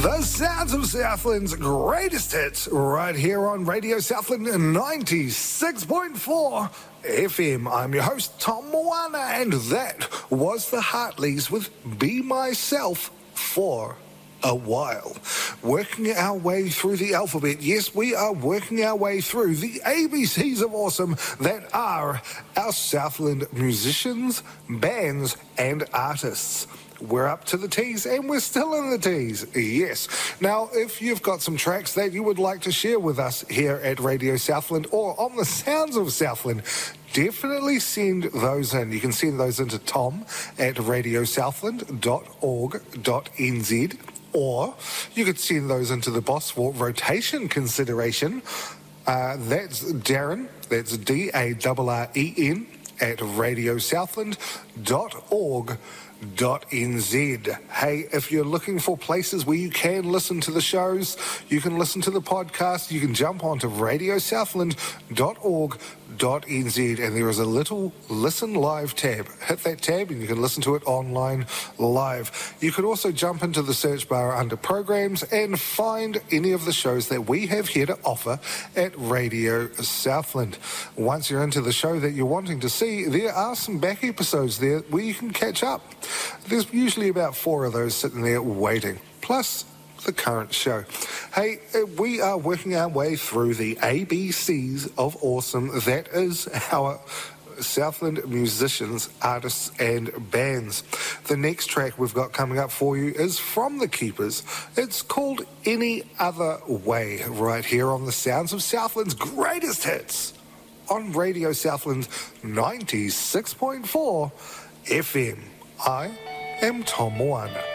The sounds of Southland's greatest hits right here on Radio Southland 96.4 FM. I'm your host, Tom Moana, and that was the Hartleys with Be Myself for a While. Working our way through the alphabet. Yes, we are working our way through the ABCs of awesome that are our Southland musicians, bands, and artists. We're up to the T's and we're still in the T's, yes. Now, if you've got some tracks that you would like to share with us here at Radio Southland or on the Sounds of Southland, definitely send those in. You can send those into tom@radiosouthland.org.nz, or you could send those into the Boss for rotation consideration. That's Darren, that's DARREN, at radiosouthland.org.nz. Hey, if you're looking for places where you can listen to the shows, you can listen to the podcast, you can jump onto radiosouthland.org.nz, and there is a little Listen Live tab. Hit that tab and you can listen to it online live. You could also jump into the search bar under programs and find any of the shows that we have here to offer at Radio Southland. Once you're into the show that you're wanting to see, there are some back episodes there where you can catch up. There's usually about 4 of those sitting there waiting, plus the current show. Hey, we are working our way through the ABCs of awesome. That is our Southland musicians, artists, and bands. The next track we've got coming up for you is from The Keepers. It's called Any Other Way, right here on the Sounds of Southland's greatest hits on Radio Southland 96.4 FM. I am Tom Moana.